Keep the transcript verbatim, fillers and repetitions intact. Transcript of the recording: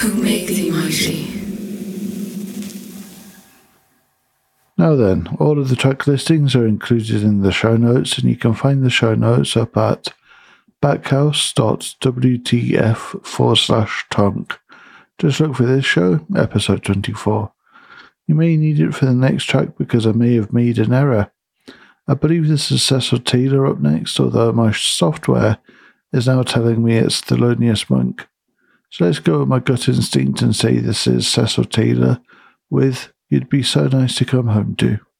who make thee mighty. Now then, all of the track listings are included in the show notes, and you can find the show notes up at backhouse.wtf forward slash tonk. Just look for this show, episode twenty-four. You may need it for the next track because I may have made an error. I believe this is Cecil Taylor up next, although my software is now telling me it's Thelonious Monk. So let's go with my gut instinct and say this is Cecil Taylor with You'd Be So Nice to Come Home To.